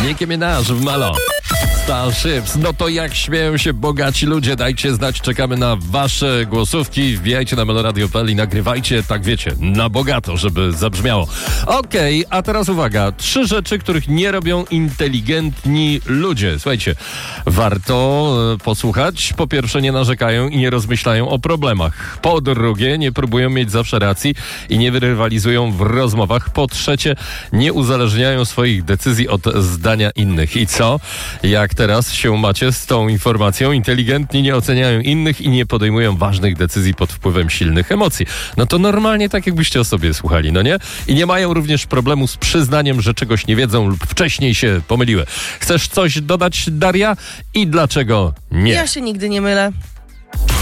Nicki Minaj w Malo. Starships. No to jak śmieją się bogaci ludzie, dajcie znać, czekamy na wasze głosówki, wbijajcie na meloradio.pl i nagrywajcie, tak wiecie, na bogato, żeby zabrzmiało. Okej, a teraz uwaga, 3 rzeczy, których nie robią inteligentni ludzie. Słuchajcie, warto posłuchać. Po pierwsze, nie narzekają i nie rozmyślają o problemach. Po drugie, nie próbują mieć zawsze racji i nie rywalizują w rozmowach. Po trzecie, nie uzależniają swoich decyzji od zdania innych. I co? Jak teraz się macie z tą informacją? Inteligentni nie oceniają innych i nie podejmują ważnych decyzji pod wpływem silnych emocji. No to normalnie tak, jakbyście o sobie słuchali, no nie? I nie mają również problemu z przyznaniem, że czegoś nie wiedzą lub wcześniej się pomyliły. Chcesz coś dodać, Daria? I dlaczego nie? Ja się nigdy nie mylę.